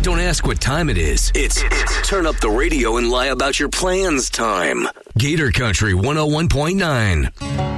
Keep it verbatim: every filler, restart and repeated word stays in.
Don't ask what time it is. It's, it's turn up the radio and lie about your plans time. Gator Country one oh one point nine.